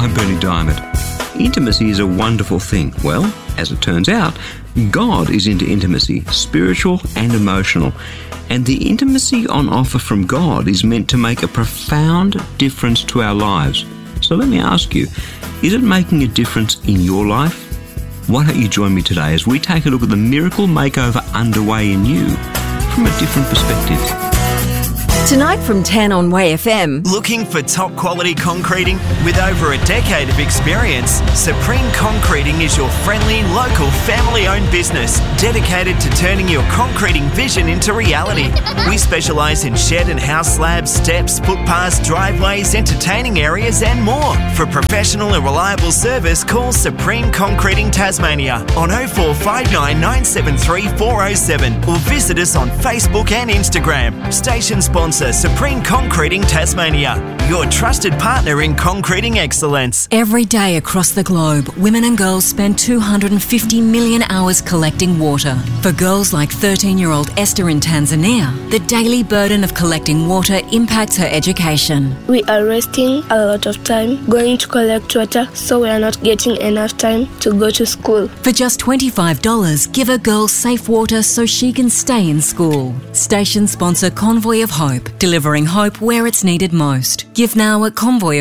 I'm Bernie Diamond. Intimacy is a wonderful thing. Well, as it turns out, God is into intimacy, spiritual and emotional. And the intimacy on offer from God is meant to make a profound difference to our lives. So let me ask you, is it making a difference in your life? Why don't you join me today as we take a look at the miracle makeover underway in you from a different perspective. Tonight from 10 on Way FM. Looking for top quality concreting? With over a decade of experience, Supreme Concreting is your friendly, local, family-owned business dedicated to turning your concreting vision into reality. We specialise in shed and house slabs, steps, footpaths, driveways, entertaining areas and more. For professional and reliable service, call Supreme Concreting Tasmania on 0459 973 407 or visit us on Facebook and Instagram. Station sponsor Supreme Concreting Tasmania, your trusted partner in concreting excellence. Every day across the globe, women and girls spend 250 million hours collecting water. For girls like 13-year-old Esther in Tanzania, the daily burden of collecting water impacts her education. We are wasting a lot of time going to collect water, so we are not getting enough time to go to school. For just $25, give a girl safe water so she can stay in school. Station sponsor Convoy of Hope, delivering hope where it's needed most. Give now at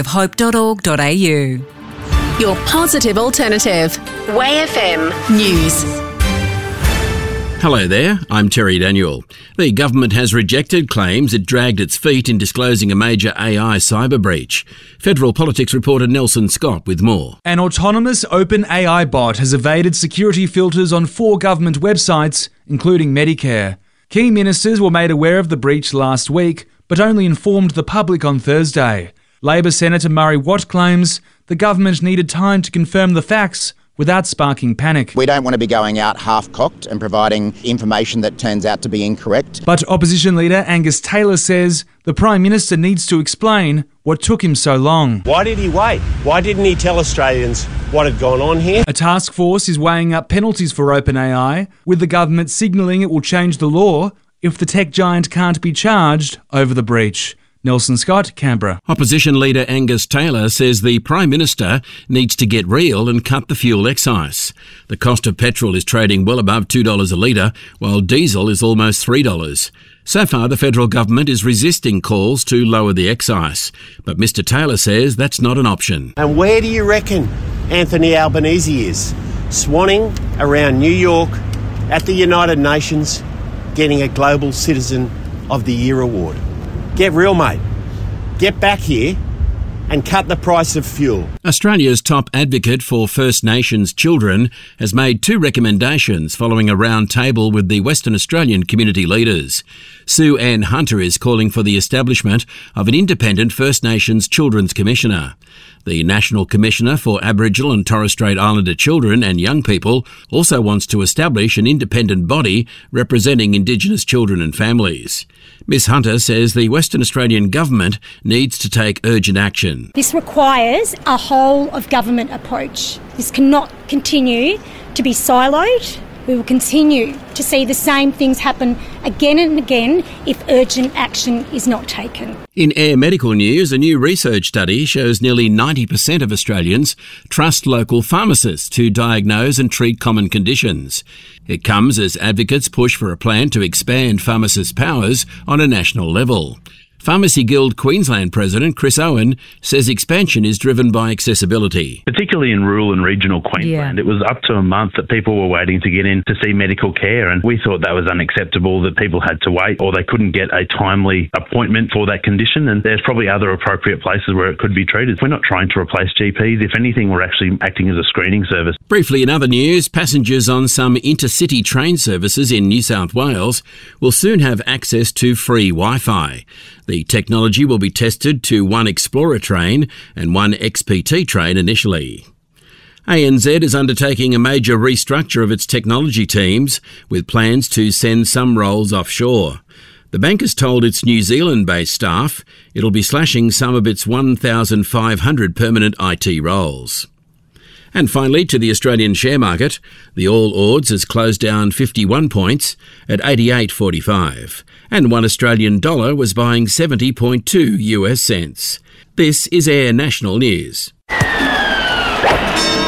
convoyofhope.org.au. Your positive alternative. Way FM News. Hello there, I'm Terry Daniel. The government has rejected claims it dragged its feet in disclosing a major AI cyber breach. Federal Politics reporter Nelson Scott with more. An autonomous open AI bot has evaded security filters on 4 government websites, including Medicare. Key ministers were made aware of the breach last week, but only informed the public on Thursday. Labor Senator Murray Watt claims the government needed time to confirm the facts without sparking panic. We don't want to be going out half-cocked and providing information that turns out to be incorrect. But Opposition Leader Angus Taylor says the Prime Minister needs to explain what took him so long. Why did he wait? Why didn't he tell Australians what had gone on here? A task force is weighing up penalties for OpenAI, with the government signalling it will change the law if the tech giant can't be charged over the breach. Nelson Scott, Canberra. Opposition Leader Angus Taylor says the Prime Minister needs to get real and cut the fuel excise. The cost of petrol is trading well above $2 a litre, while diesel is almost $3. So far, the federal government is resisting calls to lower the excise. But Mr Taylor says that's not an option. And where do you reckon Anthony Albanese is? Swanning around New York at the United Nations, getting a Global Citizen of the Year award. Get real, mate. Get back here and cut the price of fuel. Australia's top advocate for First Nations children has made 2 recommendations following a round table with the Western Australian community leaders. Sue Ann Hunter is calling for the establishment of an independent First Nations Children's Commissioner. The National Commissioner for Aboriginal and Torres Strait Islander children and young people also wants to establish an independent body representing Indigenous children and families. Ms Hunter says the Western Australian government needs to take urgent action. This requires a whole of government approach. This cannot continue to be siloed. We will continue to see the same things happen again and again if urgent action is not taken. In Air Medical News, a new research study shows nearly 90% of Australians trust local pharmacists to diagnose and treat common conditions. It comes as advocates push for a plan to expand pharmacists' powers on a national level. Pharmacy Guild Queensland President Chris Owen says expansion is driven by accessibility. Particularly in rural and regional Queensland, It was up to a month that people were waiting to get in to see medical care, and we thought that was unacceptable, that people had to wait or they couldn't get a timely appointment for that condition, and there's probably other appropriate places where it could be treated. We're not trying to replace GPs. If anything, we're actually acting as a screening service. Briefly, in other news, passengers on some intercity train services in New South Wales will soon have access to free Wi-Fi. The technology will be tested to one Explorer train and one XPT train initially. ANZ is undertaking a major restructure of its technology teams, with plans to send some roles offshore. The bank has told its New Zealand-based staff it'll be slashing some of its 1,500 permanent IT roles. And finally, to the Australian share market, the All Ords has closed down 51 points at 88.45, and $1 Australian dollar was buying 70.2 US cents. This is Air National News.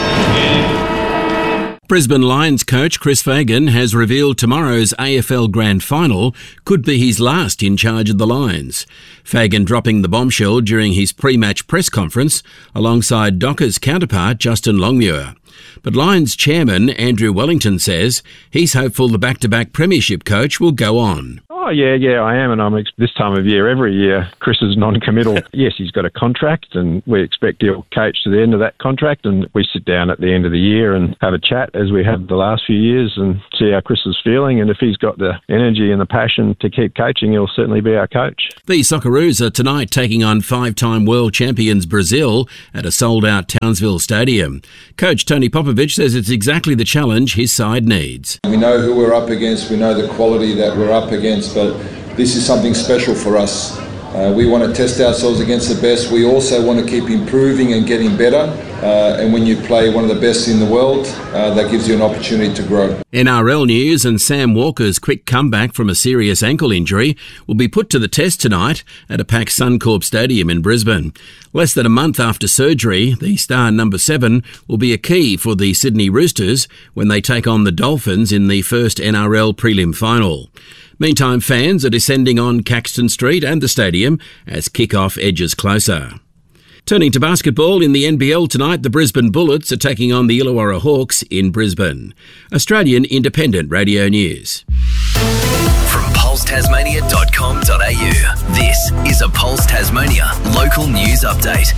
Brisbane Lions coach Chris Fagan has revealed tomorrow's AFL Grand Final could be his last in charge of the Lions. Fagan dropping the bombshell during his pre-match press conference alongside Dockers counterpart Justin Longmuir. But Lions chairman Andrew Wellington says he's hopeful the back-to-back premiership coach will go on. Oh, yeah, I am. And this time of year, every year, Chris is non-committal. Yes, he's got a contract and we expect he'll coach to the end of that contract, and we sit down at the end of the year and have a chat as we have the last few years and see how Chris is feeling. And if he's got the energy and the passion to keep coaching, he'll certainly be our coach. The Socceroos are tonight taking on five-time world champions Brazil at a sold-out Townsville Stadium. Coach Tony Popovich says it's exactly the challenge his side needs. We know who we're up against, we know the quality that we're up against, but this is something special for us. We want to test ourselves against the best. We also want to keep improving and getting better. And when you play one of the best in the world, that gives you an opportunity to grow. NRL news, and Sam Walker's quick comeback from a serious ankle injury will be put to the test tonight at a packed Suncorp Stadium in Brisbane. Less than a month after surgery, the star number 7 will be a key for the Sydney Roosters when they take on the Dolphins in the first NRL prelim final. Meantime, fans are descending on Caxton Street and the stadium as kick-off edges closer. Turning to basketball, in the NBL tonight, the Brisbane Bullets are taking on the Illawarra Hawks in Brisbane. Australian Independent Radio News. From pulsetasmania.com.au, this is a Pulse Tasmania local news update.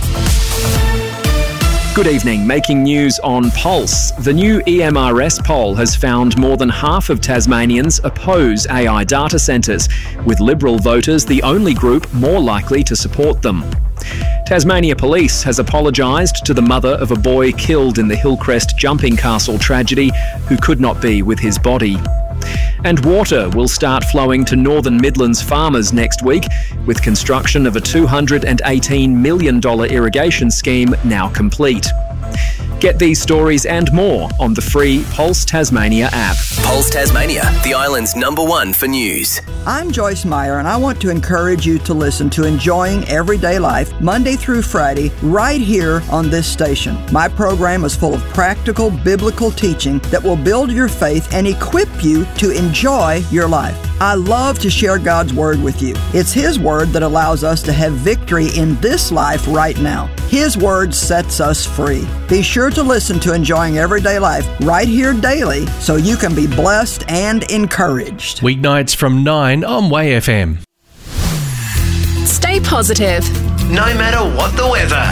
Good evening. Making news on Pulse. The new EMRS poll has found more than half of Tasmanians oppose AI data centres, with Liberal voters the only group more likely to support them. Tasmania Police has apologised to the mother of a boy killed in the Hillcrest Jumping Castle tragedy who could not be with his body. And water will start flowing to Northern Midlands farmers next week, with construction of a $218 million irrigation scheme now complete. Get these stories and more on the free Pulse Tasmania app. Pulse Tasmania, the island's #1 for news. I'm Joyce Meyer, and I want to encourage you to listen to Enjoying Everyday Life Monday through Friday right here on this station. My program is full of practical biblical teaching that will build your faith and equip you to enjoy your life. I love to share God's Word with you. It's His Word that allows us to have victory in this life right now. His Word sets us free. Be sure to listen to Enjoying Everyday Life right here daily so you can be blessed and encouraged. Weeknights from 9 on Way FM. Stay positive, no matter what the weather.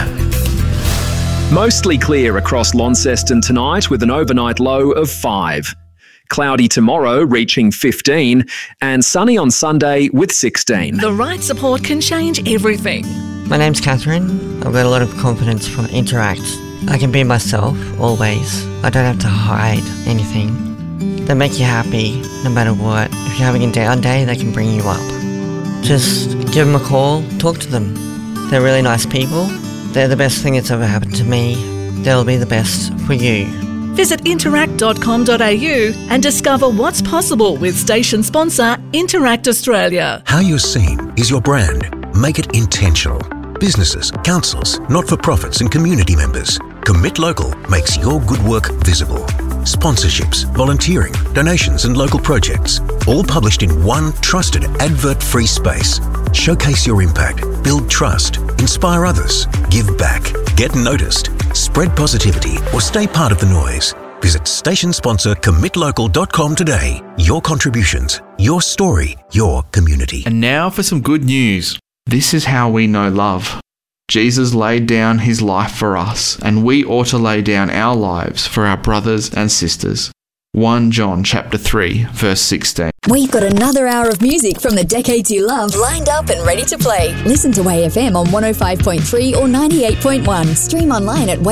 Mostly clear across Launceston tonight with an overnight low of 5. Cloudy tomorrow, reaching 15, and sunny on Sunday with 16. The right support can change everything. My name's Catherine. I've got a lot of confidence from Interact. I can be myself, always. I don't have to hide anything. They make you happy, no matter what. If you're having a down day, they can bring you up. Just give them a call, talk to them. They're really nice people. They're the best thing that's ever happened to me. They'll be the best for you. Visit interact.com.au and discover what's possible with station sponsor Interact Australia. How you're seen is your brand. Make it intentional. Businesses, councils, not-for-profits and community members. Commit Local makes your good work visible. Sponsorships, volunteering, donations and local projects. All published in one trusted advert-free space. Showcase your impact, build trust, inspire others, give back, get noticed, spread positivity or stay part of the noise. Visit station sponsor commitlocal.com today. Your contributions, your story, your community. And now for some good news. This is how we know love. Jesus laid down his life for us, and we ought to lay down our lives for our brothers and sisters. 1 John chapter 3, verse 16. We've got another hour of music from the decades you love lined up and ready to play. Listen to WayFM on 105.3 or 98.1. Stream online at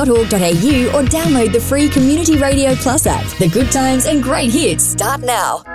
wayfm.org.au or download the free Community Radio Plus app. The good times and great hits start now.